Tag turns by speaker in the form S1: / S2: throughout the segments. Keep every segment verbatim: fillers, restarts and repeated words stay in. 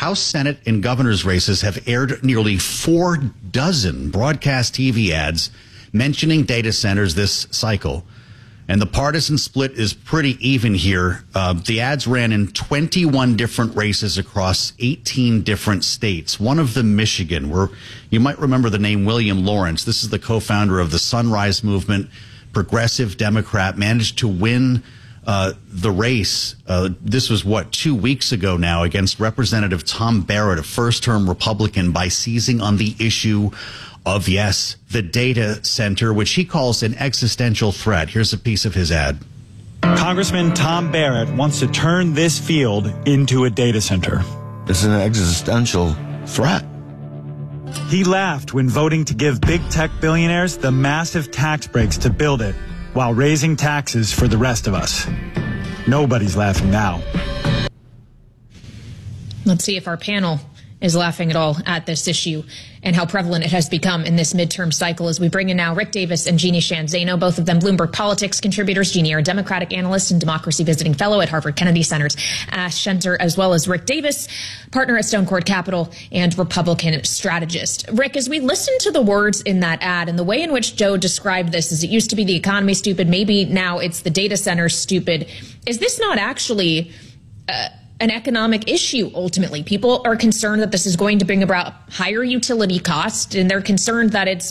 S1: House, Senate, and governor's races have aired nearly four dozen broadcast T V ads mentioning data centers this cycle. And the partisan split is pretty even here. Uh, the ads ran in twenty-one different races across eighteen different states. One of them, Michigan, where you might remember the name William Lawrence. This is the co-founder of the Sunrise Movement, progressive Democrat, managed to win uh, the race. Uh, this was, what, two weeks ago now, against Representative Tom Barrett, a first-term Republican, by seizing on the issue of, yes, the data center, which he calls an existential threat. Here's a piece of his ad.
S2: Congressman Tom Barrett wants to turn this field into a data center.
S3: It's an existential threat.
S2: He laughed when voting to give big tech billionaires the massive tax breaks to build it, while raising taxes for the rest of us. Nobody's laughing now.
S4: Let's see if our panel is laughing at all at this issue and how prevalent it has become in this midterm cycle, as we bring in now Rick Davis and Jeannie Sheehan Zaino, both of them Bloomberg Politics contributors. Jeannie, are a Democratic analyst and democracy visiting fellow at Harvard Kennedy Center's Ash Center, as well as Rick Davis, partner at Stone Court Capital and Republican strategist. Rick, as we listen to the words in that ad and the way in which Joe described this, as it used to be the economy stupid, maybe now it's the data center stupid, is this not actually uh, an economic issue? Ultimately, people are concerned that this is going to bring about higher utility costs, and they're concerned that it's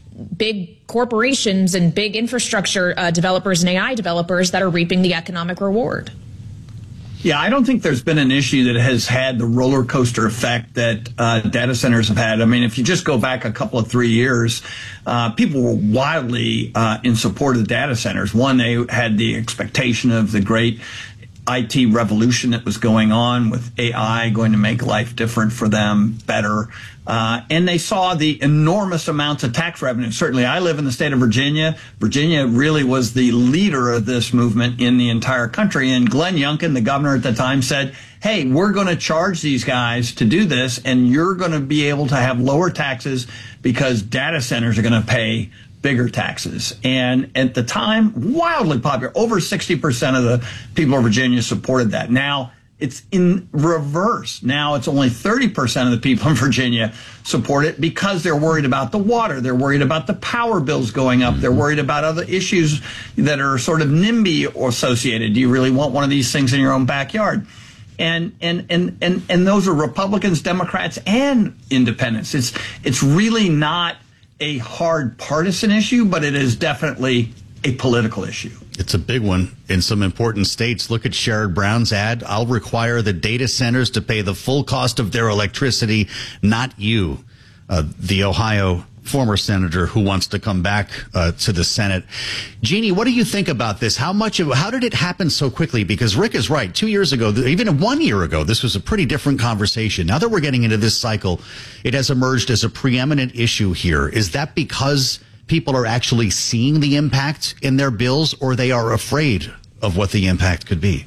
S4: big corporations and big infrastructure uh, developers and A I developers that are reaping the economic reward.
S5: Yeah, I don't think there's been an issue that has had the roller coaster effect that uh, data centers have had. I mean, if you just go back a couple of three years, uh, people were wildly uh, in support of the data centers. One, they had the expectation of the great I T revolution that was going on, with A I going to make life different for them, better. Uh, and they saw the enormous amounts of tax revenue. Certainly, I live in the state of Virginia. Virginia really was the leader of this movement in the entire country. And Glenn Youngkin, the governor at the time, said, hey, we're going to charge these guys to do this, and you're going to be able to have lower taxes because data centers are going to pay bigger taxes. And at the time, wildly popular. Over sixty percent of the people of Virginia supported that. Now it's in reverse. Now it's only thirty percent of the people in Virginia support it because they're worried about the water. They're worried about the power bills going up. They're worried about other issues that are sort of NIMBY associated. Do you really want one of these things in your own backyard? And and and and and those are Republicans, Democrats, and independents. It's it's really not a hard partisan issue, but it is definitely a political issue.
S1: It's a big one in some important states. Look at Sherrod Brown's ad. I'll require the data centers to pay the full cost of their electricity, not you. Uh, the Ohio former senator who wants to come back uh, to the Senate. Jeannie, what do you think about this? How much of, how did it happen so quickly? Because Rick is right. Two years ago, even one year ago, this was a pretty different conversation. Now that we're getting into this cycle, it has emerged as a preeminent issue here. Is that because people are actually seeing the impact in their bills, or they are afraid of what the impact could be?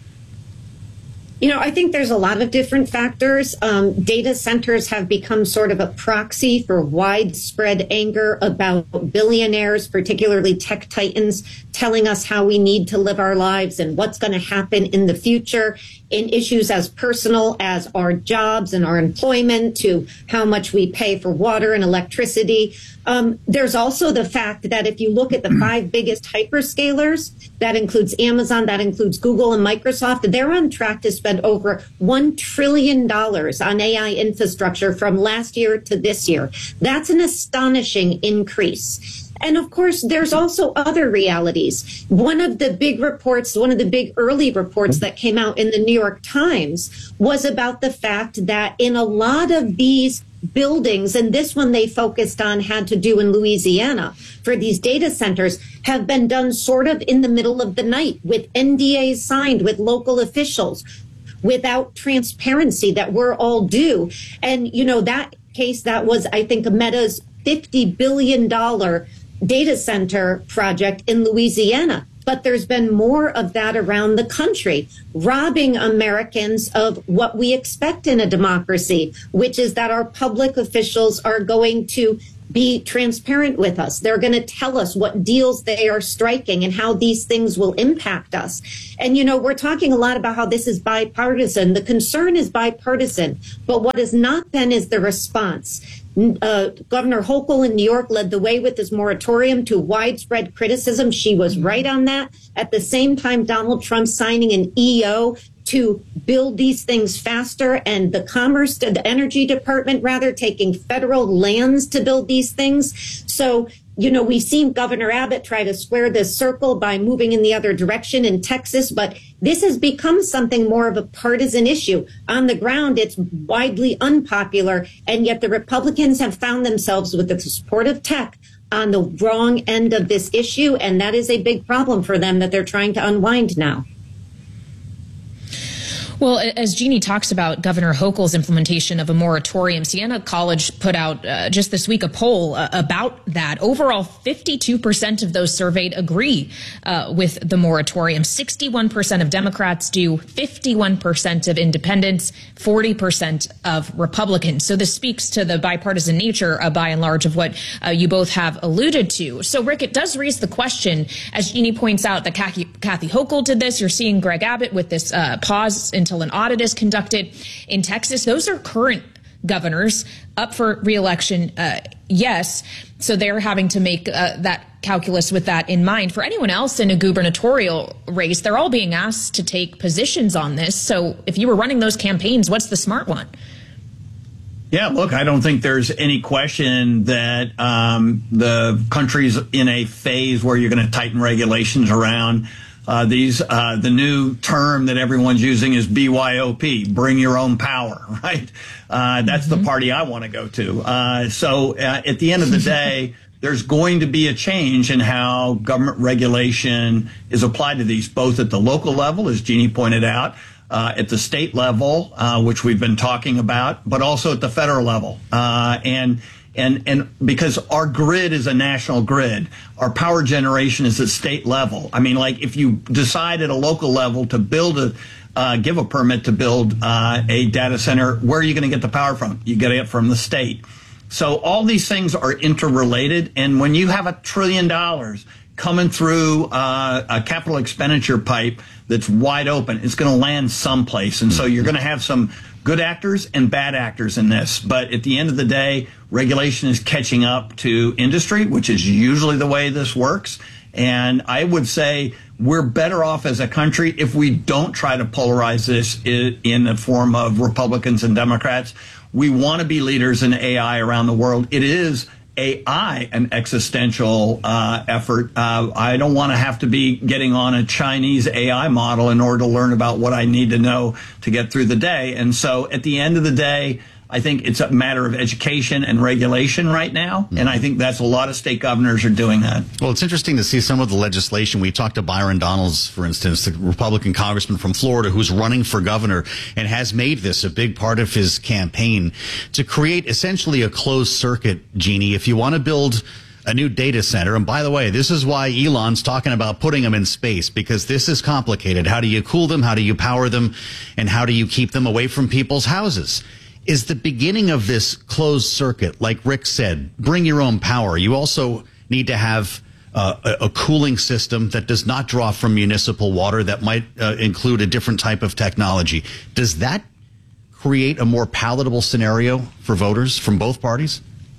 S6: You know, I think there's a lot of different factors. Um, data centers have become sort of a proxy for widespread anger about billionaires, particularly tech titans, telling us how we need to live our lives and what's going to happen in the future, in issues as personal as our jobs and our employment, to how much we pay for water and electricity. Um, there's also the fact that if you look at the five biggest hyperscalers, that includes Amazon, that includes Google and Microsoft, they're on track to spend over one trillion dollars on A I infrastructure from last year to this year. That's an astonishing increase. And of course, there's also other realities. One of the big reports, one of the big early reports that came out in the New York Times was about the fact that in a lot of these buildings, and this one they focused on had to do in Louisiana for these data centers, have been done sort of in the middle of the night with N D As signed with local officials, without transparency that we're all due. And, you know, that case, that was, I think, Meta's fifty billion dollars data center project in Louisiana. But there's been more of that around the country, robbing Americans of what we expect in a democracy, which is that our public officials are going to be transparent with us. They're going to tell us what deals they are striking and how these things will impact us. And, you know, we're talking a lot about how this is bipartisan. The concern is bipartisan, but what has not been is the response. Uh, Governor Hochul in New York led the way with this moratorium to widespread criticism. She was right on that. At the same time, Donald Trump signing an E O to build these things faster, and the Commerce, the Energy Department, rather, taking federal lands to build these things. So, you know, we've seen Governor Abbott try to square this circle by moving in the other direction in Texas, but this has become something more of a partisan issue. On the ground, it's widely unpopular, and yet the Republicans have found themselves with the support of tech on the wrong end of this issue, and that is a big problem for them that they're trying to unwind now.
S4: Well, as Jeannie talks about Governor Hochul's implementation of a moratorium, Siena College put out uh, just this week a poll uh, about that. Overall, fifty-two percent of those surveyed agree uh, with the moratorium. sixty-one percent of Democrats do, fifty-one percent of independents, forty percent of Republicans. So this speaks to the bipartisan nature, uh, by and large, of what uh, you both have alluded to. So, Rick, it does raise the question, as Jeannie points out, that Kathy, Kathy Hochul did this. You're seeing Greg Abbott with this uh, pause until an audit is conducted in Texas. Those are current governors up for re-election. Uh, yes. So they're having to make uh, that calculus with that in mind. For anyone else in a gubernatorial race, they're all being asked to take positions on this. So if you were running those campaigns, what's the smart one?
S5: Yeah, look, I don't think there's any question that um, the country's in a phase where you're going to tighten regulations around Uh, these, uh, the new term that everyone's using is B Y O P, bring your own power, right? Uh, that's mm-hmm. the party I want to go to. Uh, so uh, at the end of the day, there's going to be a change in how government regulation is applied to these, both at the local level, as Jeannie pointed out, uh, at the state level, uh, which we've been talking about, but also at the federal level. Uh, and And and because our grid is a national grid, our power generation is at state level. I mean, like if you decide at a local level to build a, uh, give a permit to build uh, a data center, where are you going to get the power from? You get it from the state. So all these things are interrelated. And when you have a trillion dollars coming through uh, a capital expenditure pipe that's wide open, it's going to land someplace. And so you're going to have some good actors and bad actors in this. But at the end of the day, regulation is catching up to industry, which is usually the way this works. And I would say we're better off as a country if we don't try to polarize this in the form of Republicans and Democrats. We want to be leaders in A I around the world. It is A I an existential uh, effort. Uh, I don't want to have to be getting on a Chinese A I model in order to learn about what I need to know to get through the day. And so at the end of the day, I think it's a matter of education and regulation right now. And I think that's a lot of state governors are doing that.
S1: Well, it's interesting to see some of the legislation. We talked to Byron Donalds, for instance, the Republican congressman from Florida who's running for governor and has made this a big part of his campaign to create essentially a closed circuit, Jeannie. If you want to build a new data center, and by the way, this is why Elon's talking about putting them in space, because this is complicated. How do you cool them? How do you power them? And how do you keep them away from people's houses? Is the beginning of this closed circuit, like Rick said, bring your own power. You also need to have uh, a, a cooling system that does not draw from municipal water, that might uh, include a different type of technology. Does that create a more palatable scenario for voters from both parties?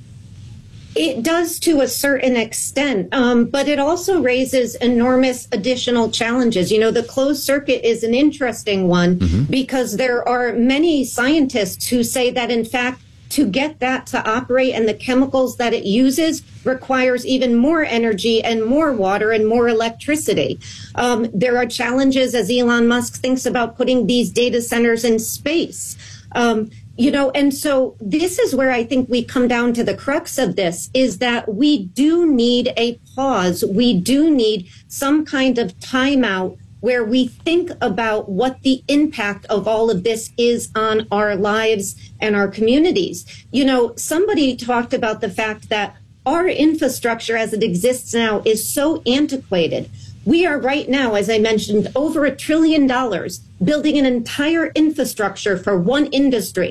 S6: It does to a certain extent, um, but it also raises enormous additional challenges. You know, the closed circuit is an interesting one mm-hmm. because there are many scientists who say that, in fact, to get that to operate and the chemicals that it uses requires even more energy and more water and more electricity. Um, there are challenges as Elon Musk thinks about putting these data centers in space. Um, You know, and so this is where I think we come down to the crux of this, is that we do need a pause. We do need some kind of timeout where we think about what the impact of all of this is on our lives and our communities. You know, somebody talked about the fact that our infrastructure as it exists now is so antiquated. We are right now, as I mentioned, over a trillion dollars building an entire infrastructure for one industry.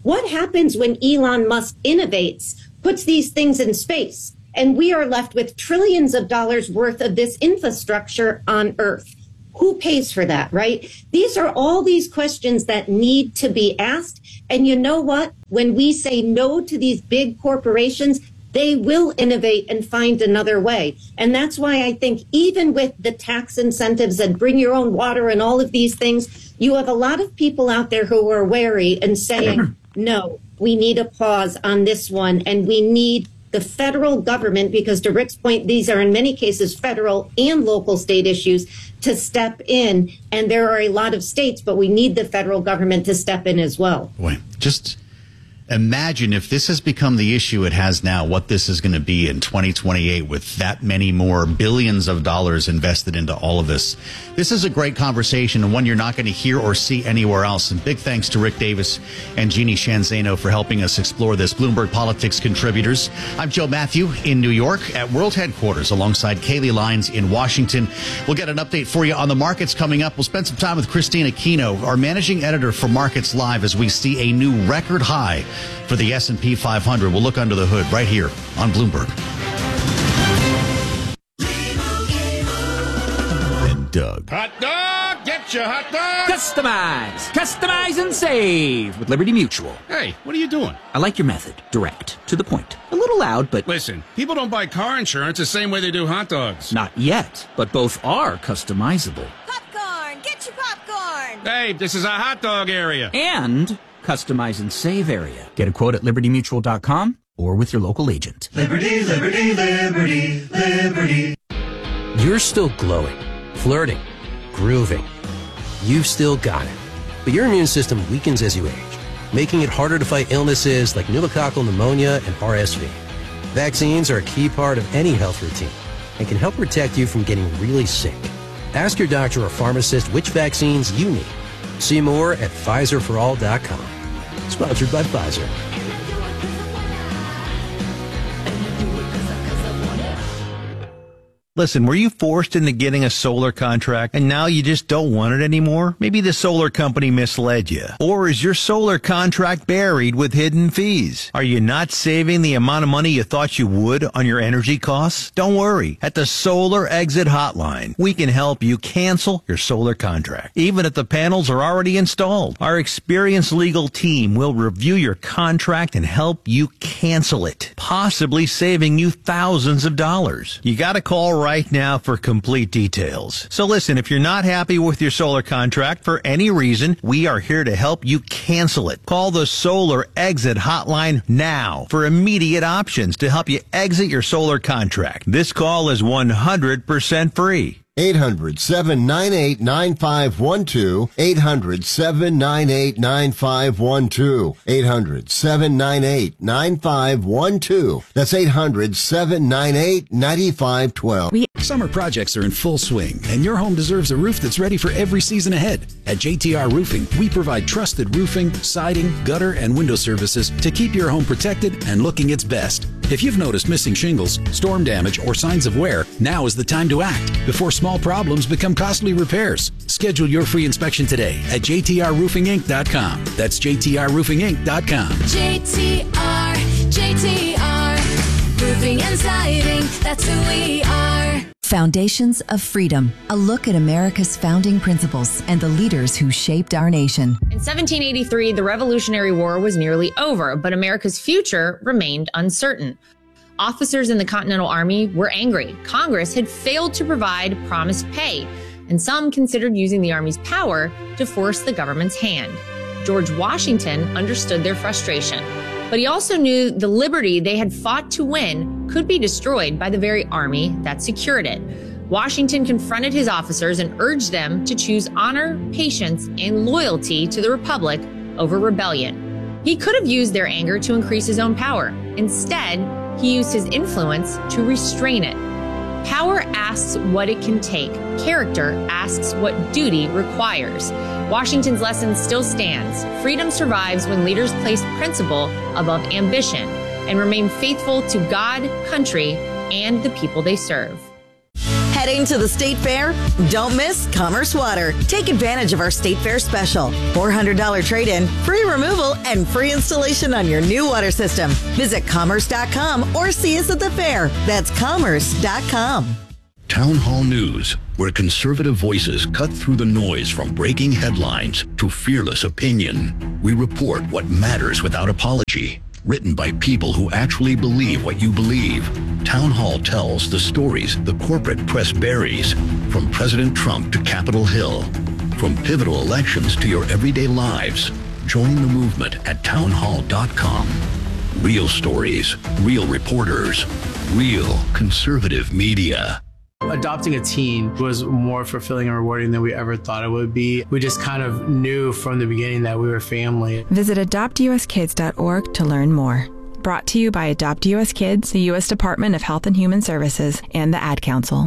S6: What happens when Elon Musk innovates, puts these things in space, and we are left with trillions of dollars worth of this infrastructure on Earth? Who pays for that, right? These are all these questions that need to be asked. And you know what? When we say no to these big corporations, they will innovate and find another way. And that's why I think even with the tax incentives and bring your own water and all of these things, you have a lot of people out there who are wary and saying, no, we need a pause on this one. And we need the federal government, because to Rick's point, these are in many cases federal and local state issues, to step in. And there are a lot of states, but we need the federal government to step in as well.
S1: Boy, just imagine if this has become the issue it has now, what this is going to be in twenty twenty-eight with that many more billions of dollars invested into all of this. This is a great conversation and one you're not going to hear or see anywhere else. And big thanks to Rick Davis and Jeannie Sheehan Zaino for helping us explore this. Bloomberg Politics contributors. I'm Joe Matthew in New York at World Headquarters alongside Kaylee Lyons in Washington. We'll get an update for you on the markets coming up. We'll spend some time with Christina Aquino, our managing editor for Markets Live, as we see a new record high for the S and P five hundred. We'll look under the hood right here on Bloomberg. And Doug.
S7: Hot dog! Get your hot dog!
S8: Customize! Customize and save with Liberty Mutual.
S7: Hey, what are you doing?
S8: I like your method. Direct. To the point. A little loud, but...
S7: Listen, people don't buy car insurance the same way they do hot dogs.
S8: Not yet, but both are customizable.
S9: Popcorn! Get your popcorn!
S7: Hey, this is a hot dog area.
S8: And... customize and save area. Get a quote at liberty mutual dot com or with your local agent.
S10: Liberty, liberty, liberty, liberty.
S11: You're still glowing, flirting, grooving. You've still got it. But your immune system weakens as you age, making it harder to fight illnesses like pneumococcal pneumonia and R S V. Vaccines are a key part of any health routine and can help protect you from getting really sick. Ask your doctor or pharmacist which vaccines you need. See more at Pfizer for all dot com. Sponsored by Pfizer.
S12: Listen, were you forced into getting a solar contract and now you just don't want it anymore? Maybe the solar company misled you. Or is your solar contract buried with hidden fees? Are you not saving the amount of money you thought you would on your energy costs? Don't worry. At the Solar Exit Hotline, we can help you cancel your solar contract, even if the panels are already installed. Our experienced legal team will review your contract and help you cancel it, possibly saving you thousands of dollars. You gotta call right now for complete details. So listen, if you're not happy with your solar contract for any reason, we are here to help you cancel it. Call the Solar Exit Hotline now for immediate options to help you exit your solar contract. This call is one hundred percent free.
S13: eight hundred, seven nine eight, nine five one two. eight hundred, seven nine eight, nine five one two. eight hundred, seven nine eight, nine five one two. That's eight hundred, seven nine eight, nine five one two.
S14: Summer projects are in full swing, and your home deserves a roof that's ready for every season ahead. At J T R Roofing, we provide trusted roofing, siding, gutter, and window services to keep your home protected and looking its best. If you've noticed missing shingles, storm damage, or signs of wear, now is the time to act before small problems become costly repairs. Schedule your free inspection today at j t r roofing inc dot com. That's j t r roofing inc dot com.
S9: J T R, J T R, roofing and siding, that's who we are.
S15: Foundations of Freedom, a look at America's founding principles and the leaders who shaped our nation.
S4: In seventeen eighty-three, the Revolutionary War was nearly over, but America's future remained uncertain. Officers in the Continental Army were angry. Congress had failed to provide promised pay, and some considered using the Army's power to force the government's hand. George Washington understood their frustration, but he also knew the liberty they had fought to win could be destroyed by the very army that secured it. Washington confronted his officers and urged them to choose honor, patience, and loyalty to the Republic over rebellion. He could have used their anger to increase his own power. Instead, he used his influence to restrain it. Power asks what it can take. Character asks what duty requires. Washington's lesson still stands. Freedom survives when leaders place principle above ambition and remain faithful to God, country, and the people they serve.
S16: Heading to the State Fair? Don't miss Commerce Water. Take advantage of our State Fair special. four hundred dollars trade-in, free removal, and free installation on your new water system. Visit commerce dot com or see us at the fair. That's commerce dot com.
S17: Town Hall News, where conservative voices cut through the noise from breaking headlines to fearless opinion. We report what matters without apology. Written by people who actually believe what you believe. Town Hall tells the stories the corporate press buries, from President Trump to Capitol Hill, from pivotal elections to your everyday lives. Join the movement at town hall dot com. Real stories, real reporters, real conservative media.
S18: Adopting a teen was more fulfilling and rewarding than we ever thought it would be. We just kind of knew from the beginning that we were family.
S19: Visit adopt u s kids dot org to learn more. Brought to you by Adopt U S Kids, the U S Department of Health and Human Services, and the Ad Council.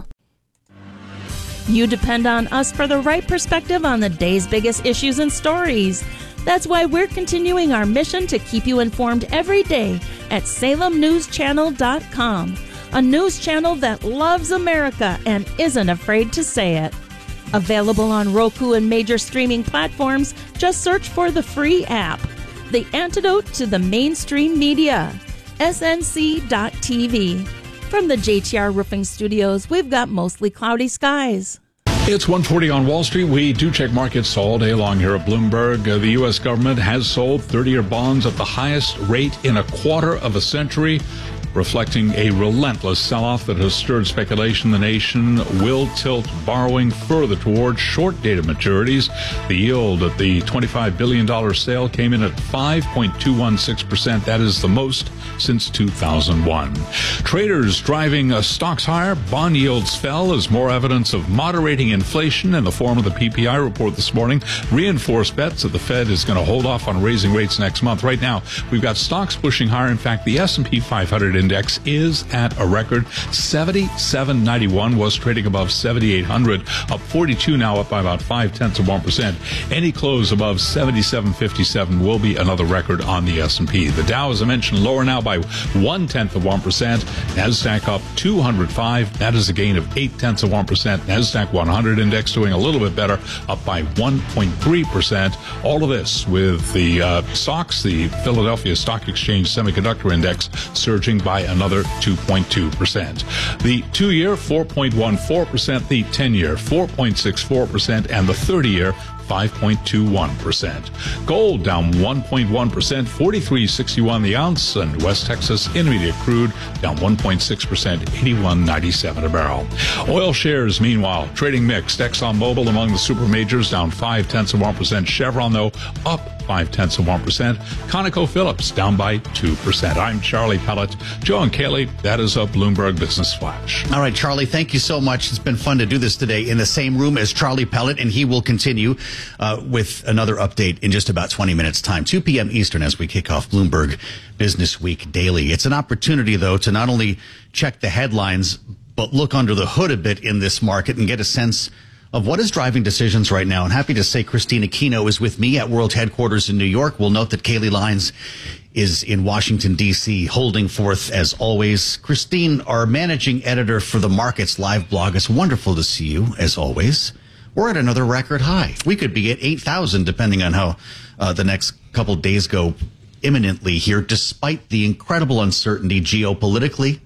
S20: You depend on us for the right perspective on the day's biggest issues and stories. That's why we're continuing our mission to keep you informed every day at salem news channel dot com. A news channel that loves America and isn't afraid to say it. Available on Roku and major streaming platforms, just search for the free app. The antidote to the mainstream media. S N C dot T V. From the J T R Roofing Studios, we've got mostly cloudy skies.
S21: It's one forty on Wall Street. We do check markets all day long here at Bloomberg. Uh, the U S government has sold thirty-year bonds at the highest rate in a quarter of a century, reflecting a relentless sell-off that has stirred speculation the nation will tilt borrowing further towards short-dated maturities. The yield at the twenty-five billion dollars sale came in at five point two one six percent. That is the most since two thousand one. Traders driving uh, stocks higher. Bond yields fell as more evidence of moderating inflation in the form of the P P I report this morning reinforced bets that the Fed is going to hold off on raising rates next month. Right now, we've got stocks pushing higher. In fact, the S and P five hundred index is at a record seventy-seven ninety-one, was trading above seventy-eight hundred, up forty-two now, up by about five tenths of one percent. Any close above seventy-seven fifty-seven will be another record on the S and P. The Dow, as I mentioned, lower now by one tenth of one percent. Nasdaq up two hundred five. That is a gain of eight tenths of one percent. Nasdaq one hundred index doing a little bit better, up by one point three percent. All of this with the uh, stocks, the Philadelphia Stock Exchange Semiconductor Index, surging by another two point two percent. The two-year, four point one four percent. The ten-year, four point six four percent. And the thirty-year, five point two one percent. Gold down one point one percent, forty-three sixty-one the ounce, and West Texas Intermediate crude down one point six percent, eighty-one ninety-seven a barrel. Oil shares, meanwhile, trading mixed. ExxonMobil among the super majors down five tenths of one percent. Chevron, though, up five tenths of one percent. ConocoPhillips down by two percent. I'm Charlie Pellet. Joe and Kaylee, that is a Bloomberg Business Flash.
S1: All right, Charlie, thank you so much. It's been fun to do this today in the same room as Charlie Pellet, and he will continue uh, with another update in just about twenty minutes time, two p.m. Eastern, as we kick off Bloomberg Business Week Daily. It's an opportunity, though, to not only check the headlines, but look under the hood a bit in this market and get a sense of what is driving decisions right now. And happy to say Christina Kino is with me at World Headquarters in New York. We'll note that Kaylee Lyons is in Washington, D C, holding forth as always. Christine, our managing editor for the Markets Live blog, it's wonderful to see you as always. We're at another record high. We could be at eight thousand depending on how uh, the next couple days go imminently here, despite the incredible uncertainty geopolitically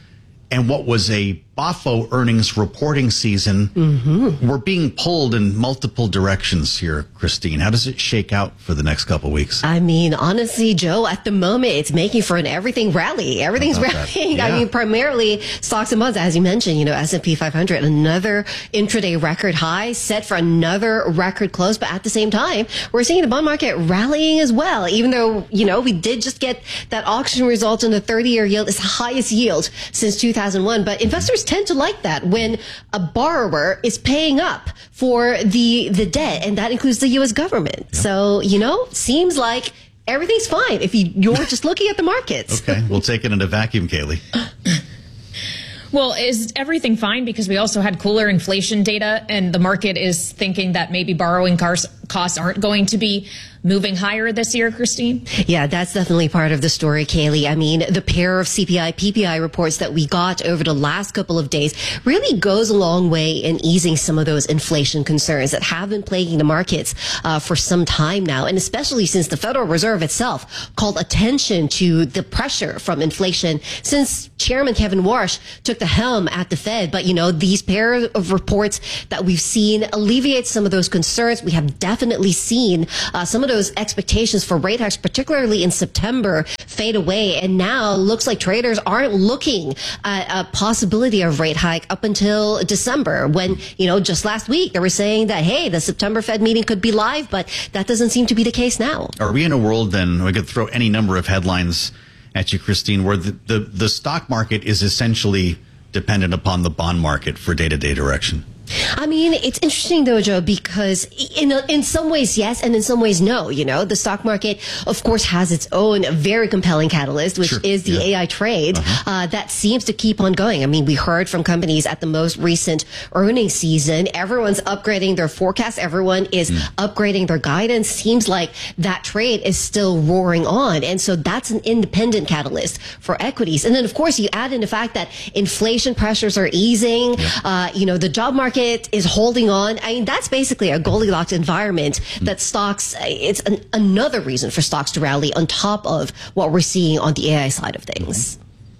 S1: and what was a B A F O earnings reporting season. Mm-hmm. We're being pulled in multiple directions here, Christine. How does it shake out for the next couple of weeks?
S22: I mean, honestly, Joe, at the moment, it's making for an everything rally. Everything's rallying. Yeah. I mean, primarily stocks and bonds, as you mentioned, you know, S and P five hundred, another intraday record high, set for another record close. But at the same time, we're seeing the bond market rallying as well, even though, you know, we did just get that auction result in the thirty-year yield. It's the highest yield since two thousand one. But investors tend to like that when a borrower is paying up for the the debt, and that includes the U S government. Yep. So, you know, seems like everything's fine if you, you're just looking at the markets.
S1: Okay, we'll take it in a vacuum, Kaylee.
S4: Well, is everything fine? Because we also had cooler inflation data, and the market is thinking that maybe borrowing costs aren't going to be moving higher this year, Christine?
S22: Yeah, that's definitely part of the story, Kaylee. I mean, the pair of C P I, P P I reports that we got over the last couple of days really goes a long way in easing some of those inflation concerns that have been plaguing the markets uh, for some time now, and especially since the Federal Reserve itself called attention to the pressure from inflation since Chairman Kevin Warsh took the helm at the Fed. But, you know, these pair of reports that we've seen alleviate some of those concerns. We have definitely seen uh, some of those expectations for rate hikes, particularly in September, fade away. And now looks like traders aren't looking at a possibility of rate hike up until December, when, you know, just last week they were saying that, hey, the September Fed meeting could be live, but that doesn't seem to be the case now.
S1: Are we in a world then, we could throw any number of headlines at you, Christine, where the, the, the stock market is essentially dependent upon the bond market for day-to-day direction?
S22: I mean, it's interesting though, Joe, because in in some ways, yes, and in some ways, no. You know, the stock market, of course, has its own very compelling catalyst, which sure. is the yeah. A I trade uh-huh. uh, that seems to keep on going. I mean, we heard from companies at the most recent earnings season. Everyone's upgrading their forecast. Everyone is mm. upgrading their guidance. Seems like that trade is still roaring on. And so that's an independent catalyst for equities. And then, of course, you add in the fact that inflation pressures are easing. Yeah. Uh, you know, the job market is holding on. I mean, that's basically a Goldilocks environment that stocks, it's an, another reason for stocks to rally on top of what we're seeing on the A I side of things.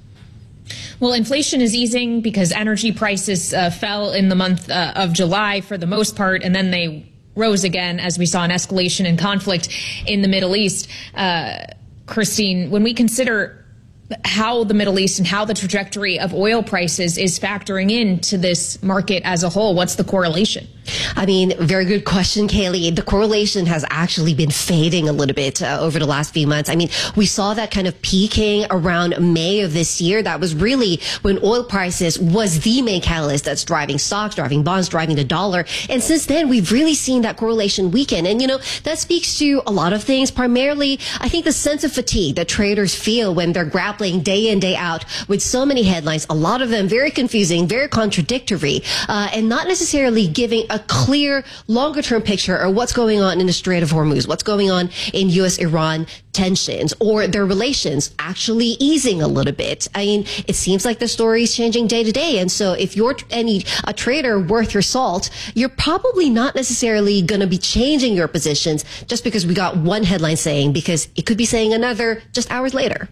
S4: Well, inflation is easing because energy prices uh, fell in the month uh, of July for the most part, and then they rose again as we saw an escalation in conflict in the Middle East. Uh, Christine, when we consider how the Middle East and how the trajectory of oil prices is factoring into this market as a whole, what's the correlation?
S22: I mean, very good question, Kaylee. The correlation has actually been fading a little bit uh, over the last few months. I mean, we saw that kind of peaking around May of this year. That was really when oil prices was the main catalyst that's driving stocks, driving bonds, driving the dollar. And since then, we've really seen that correlation weaken. And, you know, that speaks to a lot of things. Primarily, I think the sense of fatigue that traders feel when they're grappling day in, day out with so many headlines, a lot of them very confusing, very contradictory, uh, and not necessarily giving a clear, longer-term picture of what's going on in the Strait of Hormuz, what's going on in U S Iran tensions, or their relations actually easing a little bit. I mean, it seems like the story is changing day to day. And so if you're any a trader worth your salt, you're probably not necessarily going to be changing your positions just because we got one headline saying, because it could be saying another just hours later.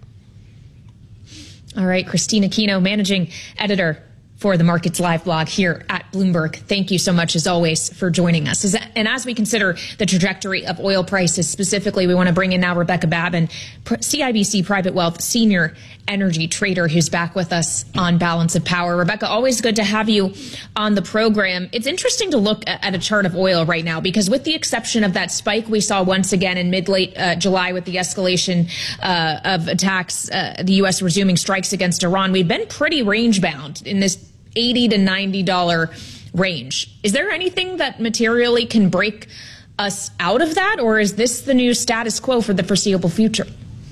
S4: All right, Christine Aquino, managing editor for the Markets Live blog here at Bloomberg. Thank you so much, as always, for joining us. And as we consider the trajectory of oil prices specifically, we want to bring in now Rebecca Babin, C I B C Private Wealth Senior Energy Trader, who's back with us on Balance of Power. Rebecca, always good to have you on the program. It's interesting to look at a chart of oil right now, because with the exception of that spike we saw once again in mid-late uh, July with the escalation uh, of attacks, uh, the U S resuming strikes against Iran, we've been pretty range-bound in this eighty to ninety dollars range. Is there anything that materially can break us out of that, or is this the new status quo for the foreseeable future?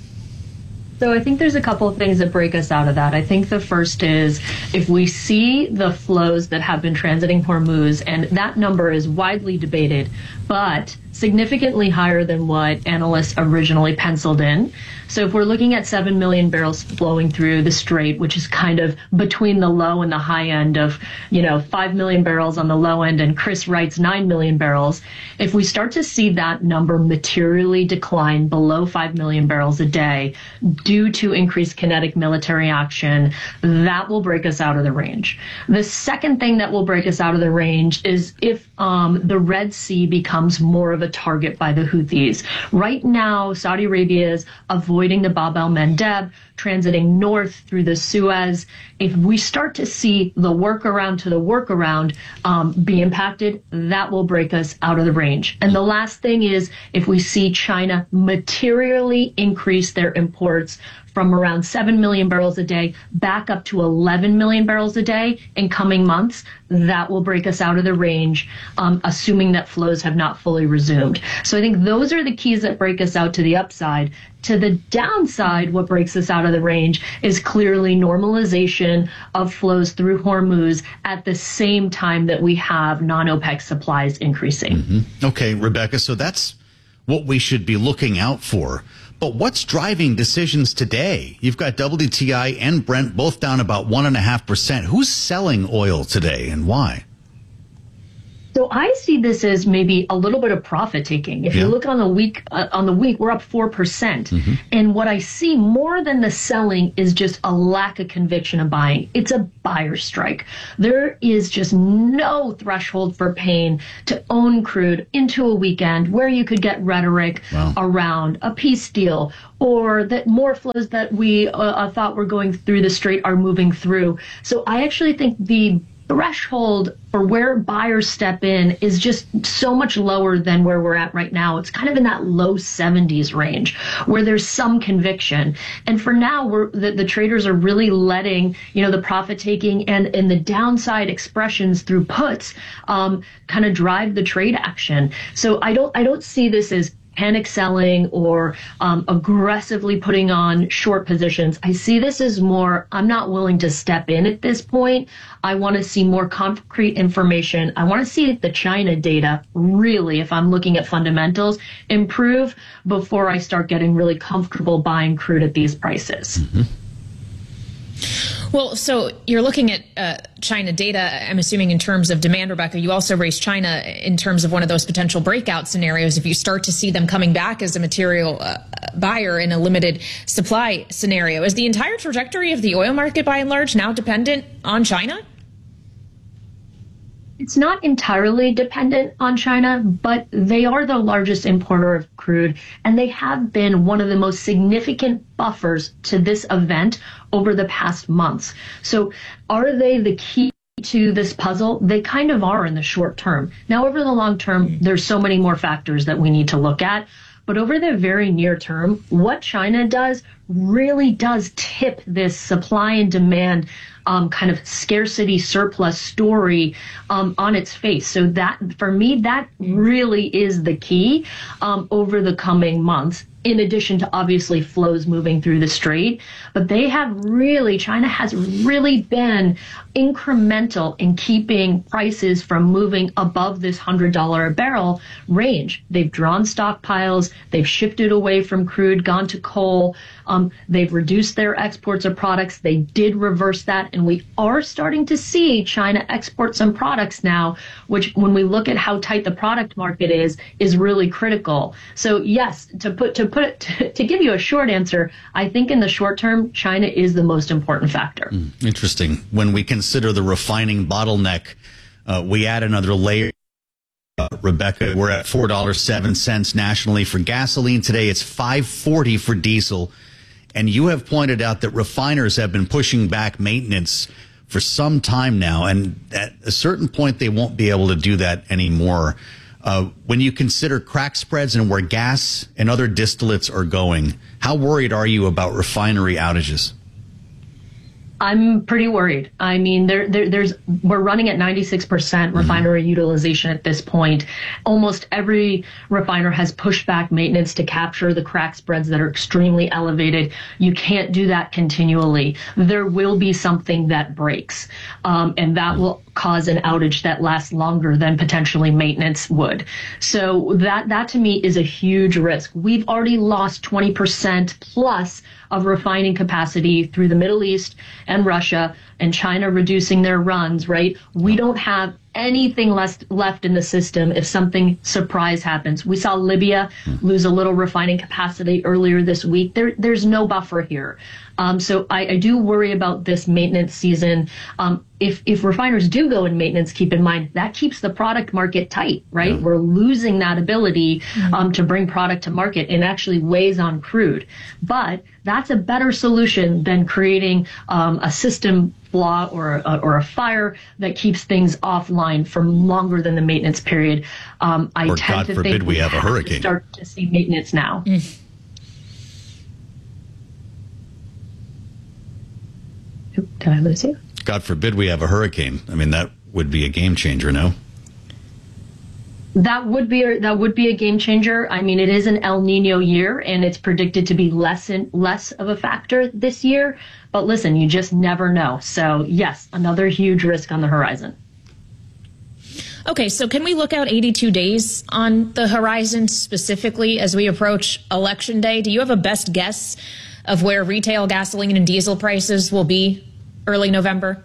S2: So I think there's a couple of things that break us out of that. I think the first is if we see the flows that have been transiting Hormuz, and that number is widely debated, but significantly higher than what analysts originally penciled in. So if we're looking at seven million barrels flowing through the Strait, which is kind of between the low and the high end of, you know, five million barrels on the low end and Chris Wright's nine million barrels, if we start to see that number materially decline below five million barrels a day due to increased kinetic military action, that will break us out of the range. The second thing that will break us out of the range is if um, the Red Sea becomes more of a target by the Houthis. Right now, Saudi Arabia is avoiding the Bab el-Mandeb, transiting north through the Suez. If we start to see the workaround to the workaround um, be impacted, that will break us out of the range. And the last thing is if we see China materially increase their imports from around seven million barrels a day back up to eleven million barrels a day in coming months, that will break us out of the range, um, assuming that flows have not fully resumed. So I think those are the keys that break us out to the upside. To the downside, what breaks us out of the range is clearly normalization of flows through Hormuz at the same time that we have non-OPEC supplies increasing.
S1: Mm-hmm. Okay, Rebecca, so that's what we should be looking out for. But what's driving decisions today? You've got W T I and Brent both down about one and a half percent. Who's selling oil today and why?
S2: So I see this as maybe a little bit of profit taking. If yeah. you look on the week, uh, on the week, we're up four percent. Mm-hmm. And what I see more than the selling is just a lack of conviction of buying. It's a buyer strike. There is just no threshold for pain to own crude into a weekend where you could get rhetoric wow. around a peace deal or that more flows that we uh, thought were going through the strait are moving through. So I actually think the threshold for where buyers step in is just so much lower than where we're at right now. It's kind of in that low seventies range where there's some conviction. And for now, we're, the, the traders are really letting, you know, the profit taking and, and the downside expressions through puts um, kind of drive the trade action. So I don't, I don't see this as panic selling or um, aggressively putting on short positions. I see this as more, I'm not willing to step in at this point. I want to see more concrete information. I want to see the China data really, if I'm looking at fundamentals, improve before I start getting really comfortable buying crude at these prices.
S1: Mm-hmm.
S4: Well, so you're looking at uh, China data, I'm assuming in terms of demand, Rebecca. You also raised China in terms of one of those potential breakout scenarios. If you start to see them coming back as a material uh, buyer in a limited supply scenario, is the entire trajectory of the oil market by and large now dependent on China?
S2: It's not entirely dependent on China, but they are the largest importer of crude, and they have been one of the most significant buffers to this event over the past months. So are they the key to this puzzle? They kind of are in the short term. Now, over the long term, there's so many more factors that we need to look at. But over the very near term, what China does really does tip this supply and demand um, kind of scarcity surplus story um, on its face. So that, for me, that really is the key um, over the coming months, in addition to obviously flows moving through the strait. But they have really, China has really been incremental in keeping prices from moving above this one hundred dollars a barrel range. They've drawn stockpiles, they've shifted away from crude, gone to coal, um, they've reduced their exports of products. They did reverse that, and we are starting to see China export some products now, which when we look at how tight the product market is, is really critical. So yes, to put to put it, to, to give you a short answer, I think in the short term, China is the most important factor.
S1: Mm, interesting. When we consider the refining bottleneck, uh, we add another layer. Uh, Rebecca, we're at four dollars and seven cents nationally for gasoline today. It's five forty for diesel. And you have pointed out that refiners have been pushing back maintenance for some time now. And at a certain point, they won't be able to do that anymore. Uh, when you consider crack spreads and where gas and other distillates are going, how worried are you about refinery outages?
S2: I'm pretty worried. I mean, there, there, there's we're running at ninety-six percent refinery mm-hmm. utilization at this point. Almost every refiner has pushed back maintenance to capture the crack spreads that are extremely elevated. You can't do that continually. There will be something that breaks, um, and that will cause an outage that lasts longer than potentially maintenance would. So that, that to me is a huge risk. We've already lost twenty percent plus of refining capacity through the Middle East and Russia and China reducing their runs, right? We don't have anything left left in the system if something surprise happens. We saw Libya lose a little refining capacity earlier this week. There, there's no buffer here. Um, so I, I do worry about this maintenance season. Um, if, if refiners do go in maintenance, keep in mind that keeps the product market tight, right? Yeah. We're losing that ability mm-hmm. um, to bring product to market and actually weighs on crude. But that's a better solution than creating um, a system flaw or a, or a fire that keeps things offline for longer than the maintenance period. Um, I
S1: or
S2: tend
S1: God
S2: to
S1: forbid
S2: think
S1: we have, have a hurricane.
S2: To start to see maintenance now. Mm. Oop, did I lose you?
S1: God forbid we have a hurricane. I mean, that would be a game changer, no?
S2: That would be a, that would be a game changer. I mean, it is an El Nino year, and it's predicted to be less and less of a factor this year. But listen, you just never know. So yes, another huge risk on the horizon.
S4: Okay, so can we look out eighty-two days on the horizon specifically as we approach Election Day? Do you have a best guess of where retail gasoline and diesel prices will be early November?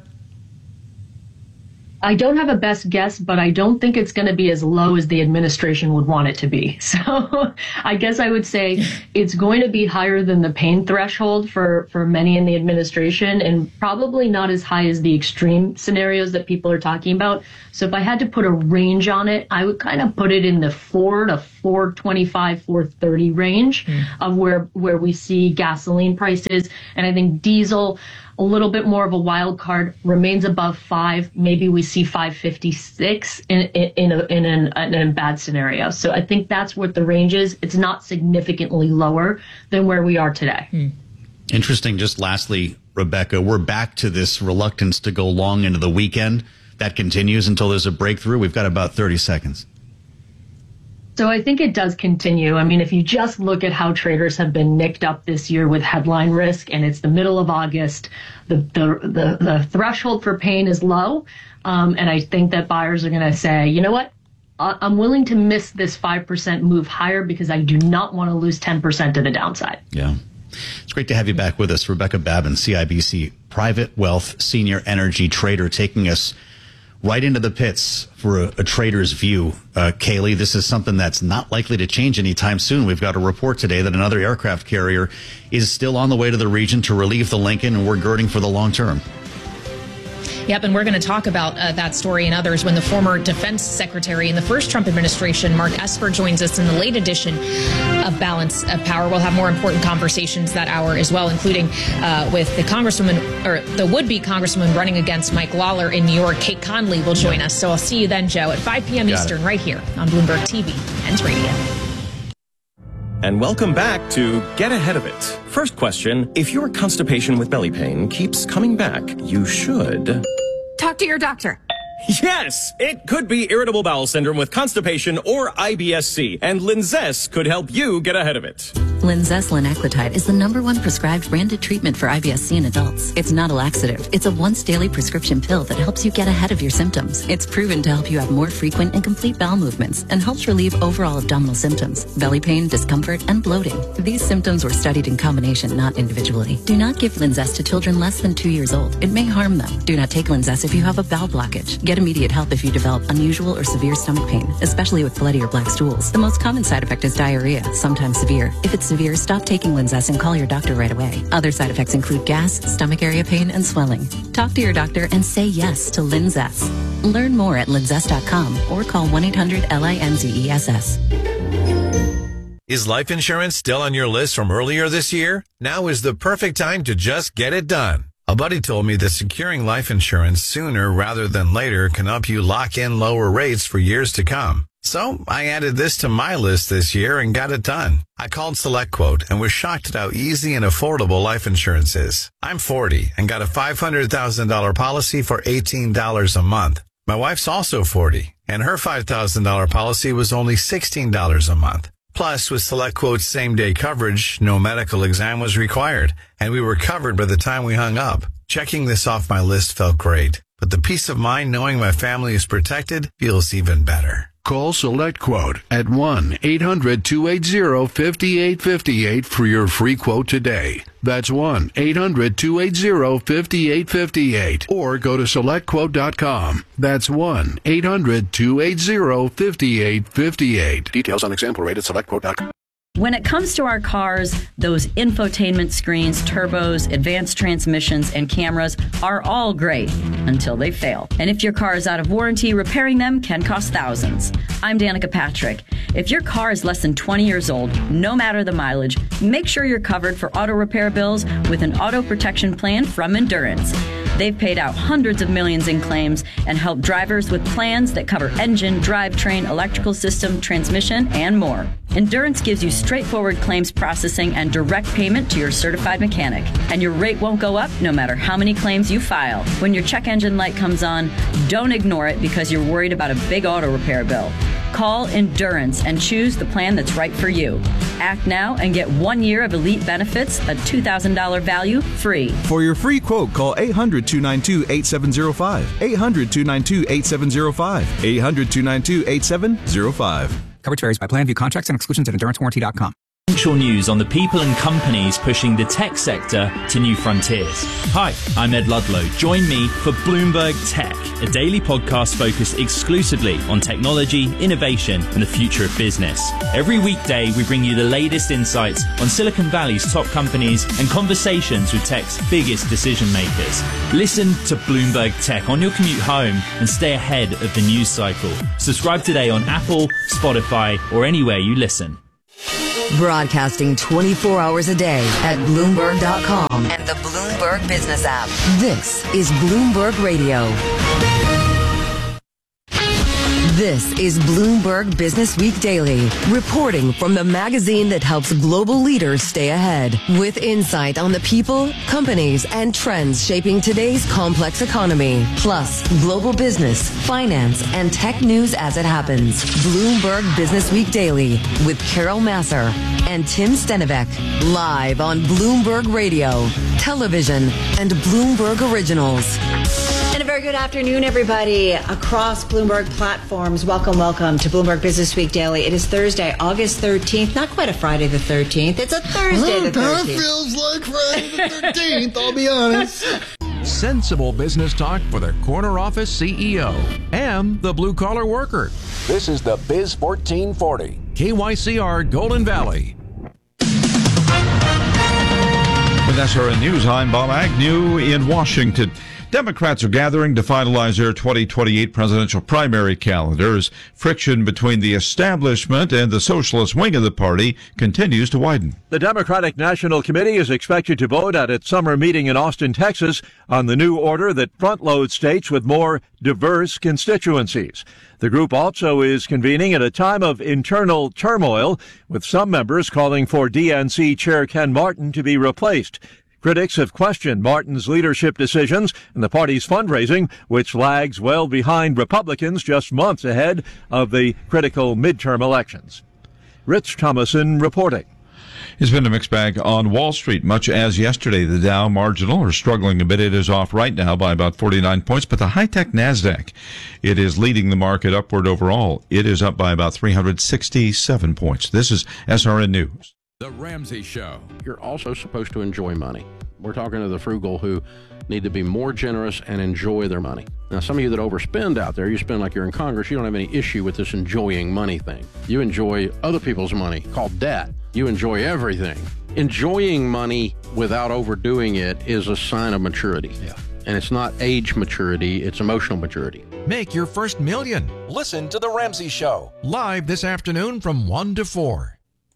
S2: I don't have a best guess, but I don't think it's going to be as low as the administration would want it to be. So I guess I would say it's going to be higher than the pain threshold for, for many in the administration, and probably not as high as the extreme scenarios that people are talking about. So if I had to put a range on it, I would kind of put it in the four to four twenty-five, four thirty range mm. of where, where we see gasoline prices. And I think diesel, a little bit more of a wild card, remains above five. Maybe we see five fifty-six in in in, a, in, an, in a bad scenario. So I think that's what the range is. It's not significantly lower than where we are today.
S1: Hmm. Interesting. Just lastly, Rebecca, we're back to this reluctance to go long into the weekend. That continues until there's a breakthrough. We've got about thirty seconds.
S2: So I think it does continue. I mean, if you just look at how traders have been nicked up this year with headline risk, and it's the middle of August, the the the, the threshold for pain is low. Um, and I think that buyers are going to say, you know what? I'm willing to miss this five percent move higher because I do not want to lose ten percent to the downside.
S1: Yeah. It's great to have you back with us. Rebecca Babin, C I B C Private Wealth Senior Energy Trader, taking us right into the pits for a, a trader's view. Uh, Kaylee, this is something that's not likely to change anytime soon. We've got a report today that another aircraft carrier is still on the way to the region to relieve the Lincoln, and we're girding for the long term.
S4: Yep, and we're going to talk about uh, that story and others when the former defense secretary in the first Trump administration, Mark Esper, joins us in the late edition of Balance of Power. We'll have more important conversations that hour as well, including uh, with the congresswoman, or the would-be congresswoman running against Mike Lawler in New York. Kate Conley will join us. So I'll see you then, Joe, at five p.m.
S1: Got
S4: Eastern,
S1: it.
S4: right here on Bloomberg T V and radio.
S3: And welcome back to Get Ahead of It. First question, if your constipation with belly pain keeps coming back, you should...
S5: Talk to your doctor.
S3: Yes, it could be irritable bowel syndrome with constipation or I B S C, and Linzess could help you get ahead of it.
S23: Linzess linaclotide is the number one prescribed branded treatment for I B S C in adults. It's not a laxative. It's a once daily prescription pill that helps you get ahead of your symptoms. It's proven to help you have more frequent and complete bowel movements and helps relieve overall abdominal symptoms, belly pain, discomfort, and bloating. These symptoms were studied in combination, not individually. Do not give Linzess to children less than two years old. It may harm them. Do not take Linzess if you have a bowel blockage. Get immediate help if you develop unusual or severe stomach pain, especially with bloody or black stools. The most common side effect is diarrhea, sometimes severe. If it's severe, stop taking Linzess and call your doctor right away. Other side effects include gas, stomach area pain, and swelling. Talk to your doctor and say yes to Linzess. Learn more at linzess dot com or call one eight hundred L I N Z E S S.
S24: Is life insurance still on your list from earlier this year? Now is the perfect time to just get it done. A buddy told me that securing life insurance sooner rather than later can help you lock in lower rates for years to come. So I added this to my list this year and got it done. I called SelectQuote and was shocked at how easy and affordable life insurance is. I'm forty and got a five hundred thousand dollars policy for eighteen dollars a month. My wife's also forty and her five thousand dollars policy was only sixteen dollars a month. Plus, with SelectQuote's same-day coverage, no medical exam was required, and we were covered by the time we hung up. Checking this off my list felt great, but the peace of mind knowing my family is protected feels even better.
S25: Call SelectQuote at one eight hundred two eight zero five eight five eight for your free quote today. That's one eight hundred two eight zero five eight five eight. Or go to select quote dot com. That's one eight hundred two eight zero five eight five eight. Details on example rate at select quote dot com.
S26: When it comes to our cars, those infotainment screens, turbos, advanced transmissions, and cameras are all great until they fail. And if your car is out of warranty, repairing them can cost thousands. I'm Danica Patrick. If your car is less than twenty years old, no matter the mileage, make sure you're covered for auto repair bills with an auto protection plan from Endurance. They've paid out hundreds of millions in claims and helped drivers with plans that cover engine, drivetrain, electrical system, transmission, and more. Endurance gives you straightforward claims processing and direct payment to your certified mechanic. And your rate won't go up no matter how many claims you file. When your check engine light comes on, don't ignore it because you're worried about a big auto repair bill. Call Endurance and choose the plan that's right for you. Act now and get one year of elite benefits, a two thousand dollars value, free.
S5: For your free quote, call eight hundred, two nine two, eight seven zero five. eight hundred, two nine two, eight seven zero five. eight hundred, two nine two, eight seven zero five.
S6: Coverage varies by plan. View contracts and exclusions at endurance warranty dot com.
S7: Essential news on the people and companies pushing the tech sector to new frontiers. Hi, I'm Ed Ludlow. Join me for Bloomberg Tech, a daily podcast focused exclusively on technology, innovation, and the future of business. Every weekday, we bring you the latest insights on Silicon Valley's top companies and conversations with tech's biggest decision makers. Listen to Bloomberg Tech on your commute home and stay ahead of the news cycle. Subscribe today on Apple, Spotify, or anywhere you listen.
S15: Broadcasting twenty-four hours a day at Bloomberg dot com and the Bloomberg Business app. This is Bloomberg Radio. This is Bloomberg Business Week Daily, reporting from the magazine that helps global leaders stay ahead, with insight on the people, companies, and trends shaping today's complex economy, plus global business, finance, and tech news as it happens. Bloomberg Business Week Daily with Carol Masser and Tim Stenivek, live on Bloomberg Radio, television, and Bloomberg Originals.
S8: And a very good afternoon, everybody, across Bloomberg platforms. Welcome, welcome to Bloomberg Business Week Daily. It is Thursday, August thirteenth. Not quite a Friday the thirteenth. It's a Thursday the thirteenth.
S10: That feels like Friday the thirteenth, I'll be honest.
S11: Sensible business talk for the corner office C E O and the blue-collar worker.
S27: This is the Biz fourteen forty.
S11: K Y C R Golden Valley.
S28: With S R N News, I'm Bob Agnew in Washington. Democrats are gathering to finalize their twenty twenty-eight presidential primary calendar as friction between the establishment and the socialist wing of the party continues to widen.
S29: The Democratic National Committee is expected to vote at its summer meeting in Austin, Texas, on the new order that front-loads states with more diverse constituencies. The group also is convening at a time of internal turmoil, with some members calling for D N C Chair Ken Martin to be replaced. Critics have questioned Martin's leadership decisions and the party's fundraising, which lags well behind Republicans just months ahead of the critical midterm elections. Rich Thomason reporting.
S28: It's been a mixed bag on Wall Street, much as yesterday. The Dow marginal are struggling a bit. It is off right now by about forty-nine points, but the high-tech NASDAQ, it is leading the market upward overall. It is up by about three hundred sixty-seven points. This is S R N News.
S30: The Ramsey Show. You're also supposed to enjoy money. We're talking to the frugal who need to be more generous and enjoy their money. Now, some of you that overspend out there, you spend like you're in Congress, you don't have any issue with this enjoying money thing. You enjoy other people's money, called debt. You enjoy everything. Enjoying money without overdoing it is a sign of maturity. Yeah. And it's not age maturity, it's emotional maturity.
S31: Make your first million. Listen to The Ramsey Show. Live this afternoon from one to four.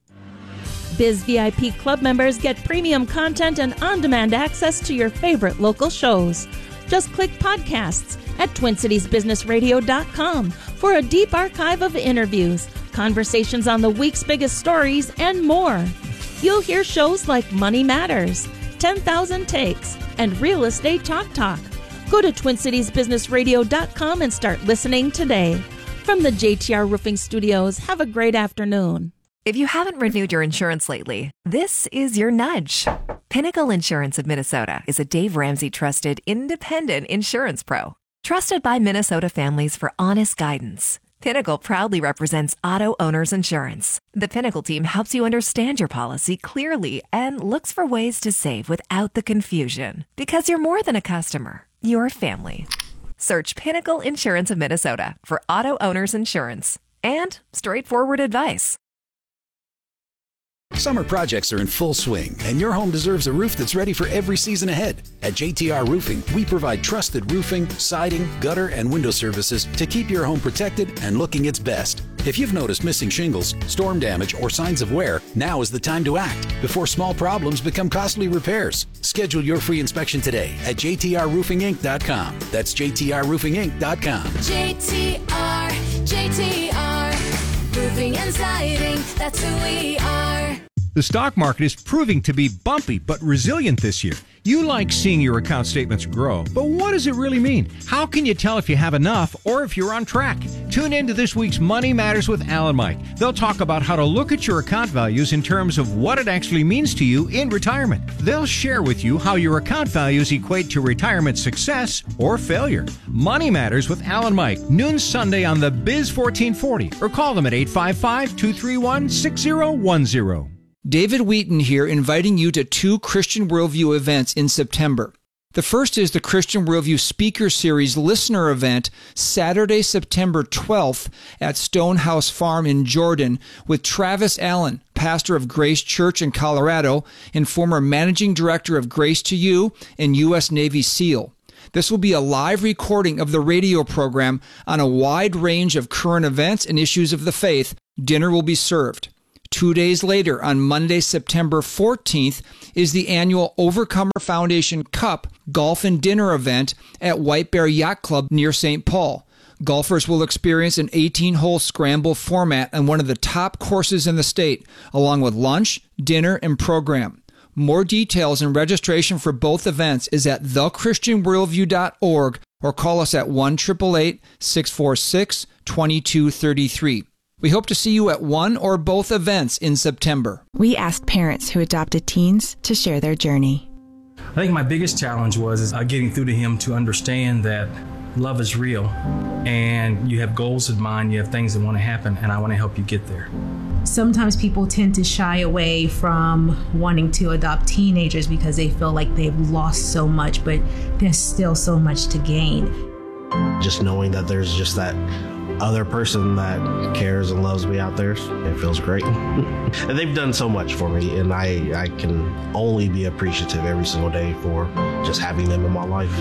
S20: Biz V I P Club members get premium content and on-demand access to your favorite local shows. Just click podcasts at twin cities business radio dot com for a deep archive of interviews, conversations on the week's biggest stories, and more. You'll hear shows like Money Matters, ten thousand Takes, and Real Estate Talk Talk. Go to twin cities business radio dot com and start listening today. From the J T R Roofing Studios, have a great afternoon.
S32: If you haven't renewed your insurance lately, this is your nudge. Pinnacle Insurance of Minnesota is a Dave Ramsey trusted independent insurance pro. Trusted by Minnesota families for honest guidance. Pinnacle proudly represents auto owners insurance. The Pinnacle team helps you understand your policy clearly and looks for ways to save without the confusion. Because you're more than a customer, you're a family. Search Pinnacle Insurance of Minnesota for auto owners insurance and straightforward advice.
S14: Summer projects are in full swing, and your home deserves a roof that's ready for every season ahead. At J T R Roofing, we provide trusted roofing, siding, gutter, and window services to keep your home protected and looking its best. If you've noticed missing shingles, storm damage, or signs of wear, now is the time to act before small problems become costly repairs. Schedule your free inspection today at j t r roofing inc dot com. That's j t r roofing inc dot com.
S9: J T R, J T R, roofing and siding, that's who we are.
S33: The stock market is proving to be bumpy but resilient this year.
S1: You like seeing your account statements grow, but what does it really mean? How can you tell if you have enough or if you're on track? Tune in to this week's Money Matters with Al and Mike. They'll talk about how to look at your account values in terms of what it actually means to you in retirement. They'll share with you how your account values equate to retirement success or failure. Money Matters with Al and Mike, noon Sunday on the Biz fourteen forty, or call them at eight five five, two three one, six zero one zero.
S2: David Wheaton here, inviting you to two Christian Worldview events in September. The first is the Christian Worldview Speaker Series listener event, Saturday, September twelfth at Stonehouse Farm in Jordan, with Travis Allen, pastor of Grace Church in Colorado and former managing director of Grace to You and U S Navy SEAL. This will be a live recording of the radio program on a wide range of current events and issues of the faith. Dinner will be served. Two days later, on Monday, September fourteenth, is the annual Overcomer Foundation Cup Golf and Dinner event at White Bear Yacht Club near Saint Paul. Golfers will experience an eighteen-hole scramble format on one of the top courses in the state, along with lunch, dinner, and program. More details and registration for both events is at the christian worldview dot org or call us at one eight eight eight, six four six, two two three three. We hope to see you at one or both events in September.
S3: We asked parents who adopted teens to share their journey.
S4: I think my biggest challenge was is, uh, getting through to him to understand that love is real and you have goals in mind, you have things that want to happen, and I want to help you get there.
S12: Sometimes people tend to shy away from wanting to adopt teenagers because they feel like they've lost so much, but there's still so much to gain.
S13: Just knowing that there's just that other person that cares and loves me out there, it feels great. And they've done so much for me, and I, I can only be appreciative every single day for just having them in my life.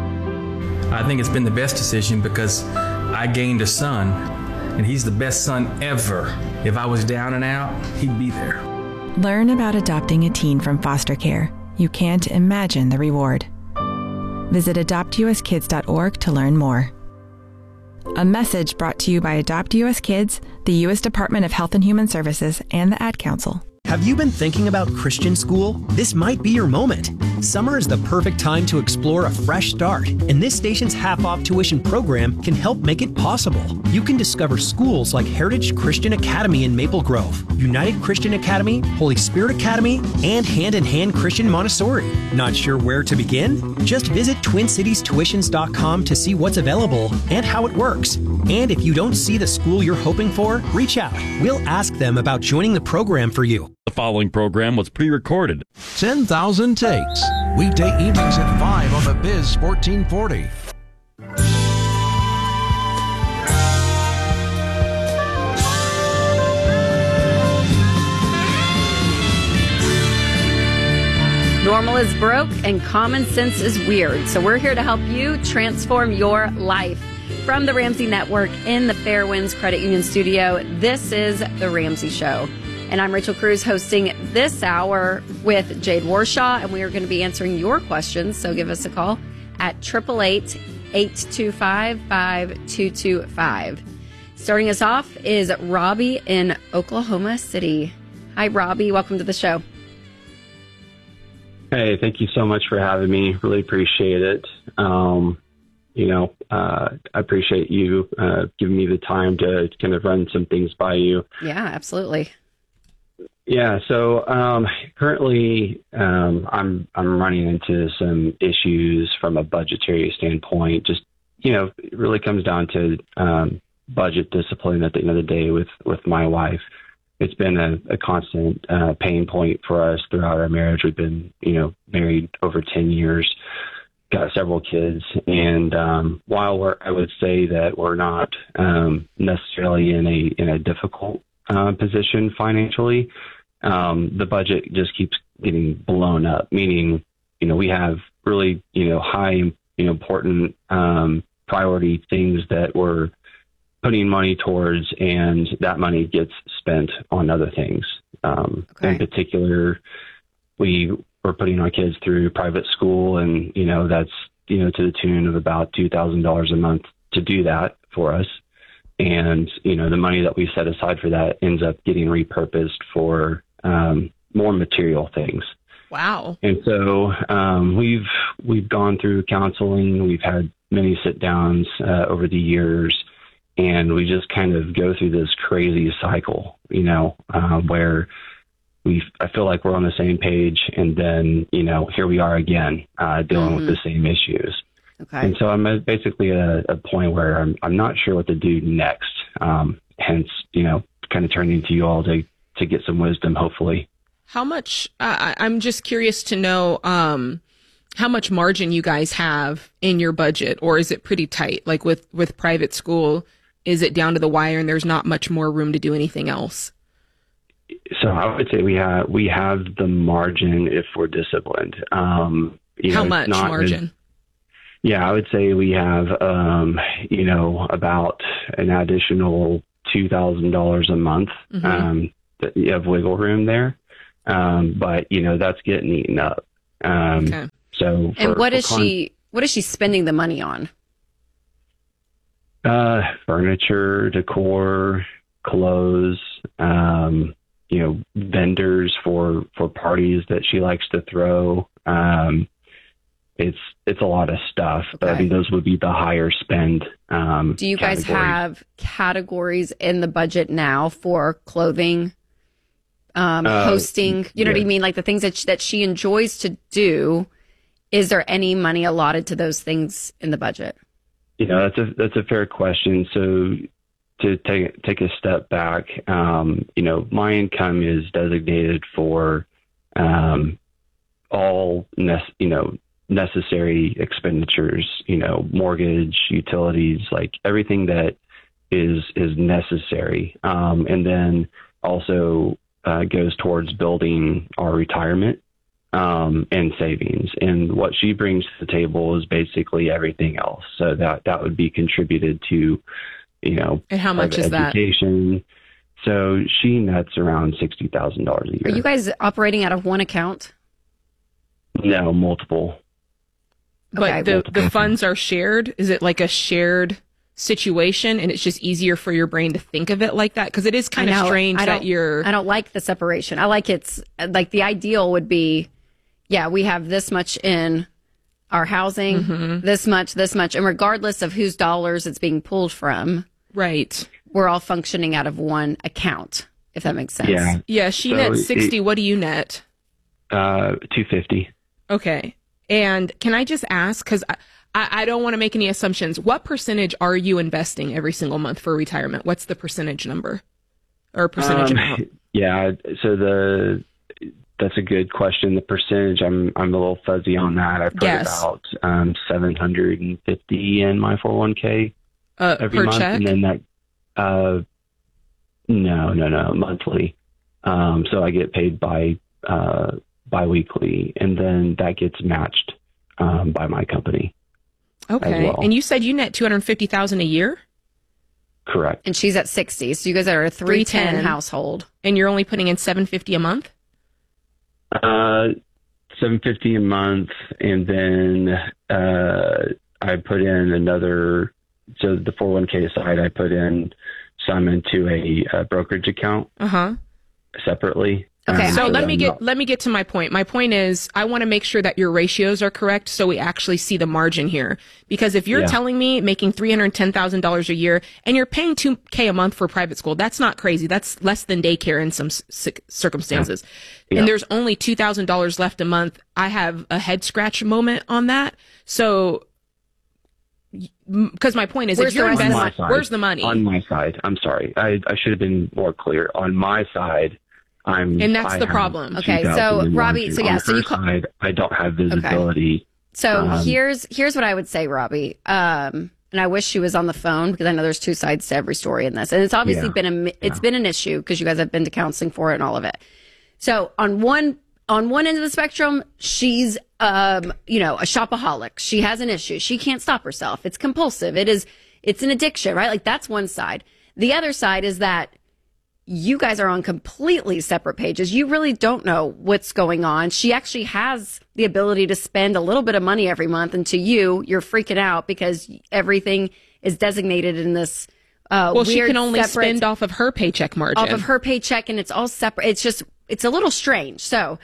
S4: I think it's been the best decision because I gained a son, and he's the best son ever. If I was down and out, he'd be there.
S3: Learn about adopting a teen from foster care. You can't imagine the reward. Visit adopt u s kids dot org to learn more. A message brought to you by Adopt U S Kids, the U S Department of Health and Human Services, and the Ad Council.
S16: Have you been thinking about Christian school? This might be your moment. Summer is the perfect time to explore a fresh start, and this station's half-off tuition program can help make it possible. You can discover schools like Heritage Christian Academy in Maple Grove, United Christian Academy, Holy Spirit Academy, and Hand in Hand Christian Montessori. Not sure where to begin? Just visit twin cities tuitions dot com to see what's available and how it works. And if you don't see the school you're hoping for, reach out. We'll ask them about joining the program for you.
S17: The following program was pre-recorded.
S31: ten thousand Takes. Weekday evenings at five on the Biz fourteen forty.
S18: Normal is broke and common sense is weird. So we're here to help you transform your life. From the Ramsey Network in the Fairwinds Credit Union studio, this is The Ramsey Show. And I'm Rachel Cruz hosting this hour with Jade Warshaw, and we are going to be answering your questions. So give us a call at eight eight eight, eight two five, five two two five. Starting us off is Robbie in Oklahoma City. Hi, Robbie. Welcome to the show.
S19: Hey, thank you so much for having me. Really appreciate it. Um, you know, uh, I appreciate you uh, giving me the time to kind of run some things by you.
S18: Yeah, absolutely.
S19: Yeah, so um, currently um, I'm I'm running into some issues from a budgetary standpoint. Just, you know, it really comes down to um, budget discipline at the end of the day with, with my wife. It's been a, a constant uh, pain point for us throughout our marriage. We've been, you know, married over ten years, got several kids. And um, while we're, I would say that we're not um, necessarily in a in a difficult uh, position financially, um, the budget just keeps getting blown up, meaning, you know, we have really, you know, high, you know, important um, priority things that we're putting money towards, and that money gets spent on other things. Um, okay. In particular, we were putting our kids through private school, and, you know, that's, you know, to the tune of about two thousand dollars a month to do that for us. And, you know, the money that we set aside for that ends up getting repurposed for um, more material things.
S5: Wow.
S19: And so um, we've we've gone through counseling. We've had many sit downs uh, over the years, and we just kind of go through this crazy cycle, you know, uh, where we I feel like we're on the same page, and then you know here we are again uh, dealing
S18: Mm-hmm.
S19: with the same issues.
S18: Okay.
S19: And so I'm at basically at a, a point where I'm I'm not sure what to do next. Um, hence, you know, kind of turning to you all to to get some wisdom, hopefully.
S5: How much, uh, I'm just curious to know um, how much margin you guys have in your budget, or is it pretty tight? Like with, with private school, is it down to the wire and there's not much more room to do anything else?
S19: So I would say we have we have the margin if we're disciplined. Um, you
S5: How
S19: know,
S5: much
S19: it's not
S5: margin?
S19: as- yeah, I would say we have, um, you know, about an additional two thousand dollars a month
S18: Mhm.
S19: um, that you have wiggle room there. Um, but you know that's getting eaten up. Um,
S5: Okay.
S19: So
S18: And
S19: for-
S18: what
S19: for
S18: is
S19: con-
S18: she? What is she spending the money on?
S19: Uh, furniture, decor, clothes, um, you know, vendors for, for parties that she likes to throw. Um, it's, it's a lot of stuff, but I
S18: Okay.
S19: mean, those would be the higher spend. Um,
S18: Do you guys
S19: categories.
S18: have categories in the budget now for clothing, um,
S19: Uh,
S18: hosting? You know what I
S19: yeah.
S18: mean? Like the things that she, that she enjoys to do. Is there any money allotted to those things in the budget?
S19: You know, that's a, that's a fair question. So to take, take a step back, um, you know, my income is designated for, um, all, nec- you know, necessary expenditures, you know, mortgage, utilities, like everything that is, is necessary. Um, and then also, uh, goes towards building our retirement, um, and savings. And what she brings to the table is basically everything else. So that, that would be contributed to, you know,
S5: And how much
S19: private
S5: is that?
S19: education. So she nets around sixty thousand dollars a year.
S18: Are you guys operating out of one account?
S19: No, multiple.
S5: But the, the funds are shared? Is it like a shared situation and it's just easier for your brain to think of it like that? Because it is kind
S18: I
S5: of
S18: know.
S5: strange
S18: I
S5: that
S18: don't-
S5: you're...
S18: I don't like the separation. I like it's like the ideal would be, yeah, we have this much in our housing,
S5: Mhm.
S18: this much, this much, and regardless of whose dollars it's being pulled from,
S5: right?
S18: We're all functioning out of one account, if that makes sense.
S19: Yeah.
S5: Yeah, she
S19: So
S5: nets
S19: it-
S5: sixty. What do you net?
S19: Uh, two fifty.
S5: Okay. And can I just ask, because I, I, I don't want to make any assumptions, what percentage are you investing every single month for retirement? What's the percentage number or percentage
S19: Um,
S5: amount?
S19: Yeah. So the that's a good question. The percentage, I'm I'm a little fuzzy on that. I put
S5: Yes.
S19: about um, seven hundred and fifty in my four oh one k
S5: Uh,
S19: every
S5: per
S19: month,
S5: check?
S19: and then that. Uh, no, no, no, monthly. Um, so I get paid by uh, biweekly, and then that gets matched um, by my company.
S5: Okay.
S19: well.
S5: And you said you net two hundred fifty thousand dollars a year?
S19: Correct.
S18: And she's at sixty. So you guys are a three ten household.
S5: And you're only putting in seven hundred fifty dollars a month?
S19: Uh, seven fifty a month, and then uh, I put in another. So the four oh one k side, I put in some into a, a brokerage account
S5: Uh-huh.
S19: separately.
S5: Okay.
S19: Um,
S5: So let
S19: that
S5: me
S19: I'm
S5: get
S19: not-
S5: let me get to my point. My point is I want to make sure that your ratios are correct so we actually see the margin here. Because if you're
S19: Yeah.
S5: telling me making three hundred ten thousand dollars a year and you're paying two K a month for private school, that's not crazy. That's less than daycare in some s- c- circumstances.
S19: Yeah.
S5: And there's only two thousand dollars left a month. I have a head scratch moment on that. So because my point is
S18: Where's
S5: if you're
S18: the rest of
S5: investing,
S19: my side,
S5: where's the money?
S19: on my side? I'm sorry, I, I should have been more clear. On my side, I'm
S5: And that's
S19: I
S5: the
S19: have
S5: problem.
S18: Okay, so,
S19: two thousand
S18: Robbie, so
S19: on
S18: yeah,
S19: her
S18: so you call-
S19: side, I don't have visibility.
S18: So
S19: Um,
S18: here's here's what I would say, Robbie. Um, and I wish she was on the phone because I know there's two sides to every story in this, and it's obviously
S19: Yeah.
S18: been a mi- it's been an issue because you guys have been to counseling for it and all of it. So on one on one end of the spectrum, she's um, you know a shopaholic. She has an issue. She can't stop herself. It's compulsive. It is it's an addiction, right? Like that's one side. The other side is that you guys are on completely separate pages. You really don't know what's going on. She actually has the ability to spend a little bit of money every month. And to you, you're freaking out because everything is designated in this, uh,
S5: well, she
S18: weird
S5: can only
S18: separate-
S5: spend off of her paycheck margin.
S18: off of her paycheck, and it's all separate. It's just, it's a little strange. So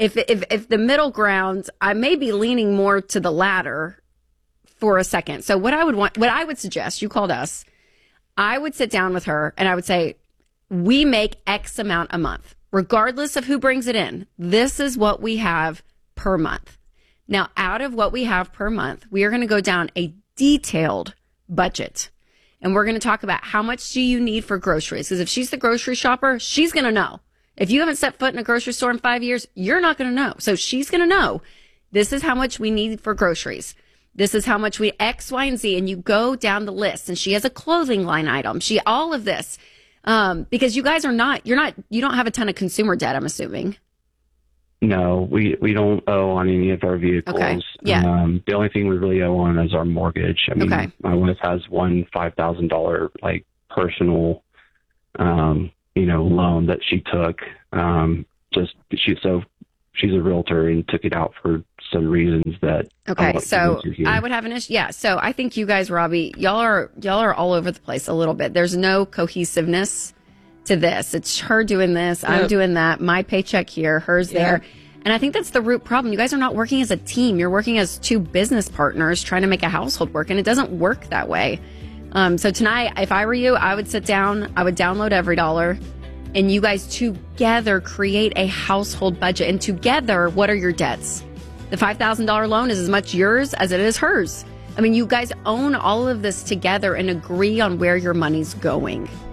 S18: if, if, if the middle ground, I may be leaning more to the latter for a second. So what I would want, what I would suggest, you called us, I would sit down with her and I would say, we make X amount a month, regardless of who brings it in. This is what we have per month. Now, out of what we have per month, we are going to go down a detailed budget. And we're going to talk about how much do you need for groceries? Because if she's the grocery shopper, she's going to know. If you haven't set foot in a grocery store in five years, you're not going to know. So she's going to know, this is how much we need for groceries. This is how much we X, Y, and Z. And you go down the list. And she has a clothing line item. She, all of this. Um, because you guys are not, you're not, you don't have a ton of consumer debt, I'm assuming.
S19: No, we, we don't owe on any of our vehicles.
S18: Okay. Yeah.
S19: Um, the only thing we really owe on is our mortgage. I mean,
S18: okay.
S19: my wife has one five thousand dollars like personal, um, you know, loan that she took. Um, just she so she's a realtor and took it out for some reasons that.
S18: Okay, so I would have an issue. Yeah, so I think you guys, Robbie, y'all are y'all are all over the place a little bit. There's no cohesiveness to this. It's her doing this, I'm
S5: Yep.
S18: doing that, my paycheck here, hers there.
S5: Yep.
S18: And I think that's the root problem. You guys are not working as a team. You're working as two business partners trying to make a household work, and it doesn't work that way. Um, so tonight, if I were you, I would sit down, I would download Every Dollar, and you guys together create a household budget. And together, what are your debts? The five thousand dollars loan is as much yours as it is hers. I mean, you guys own all of this together and agree on where your money's going.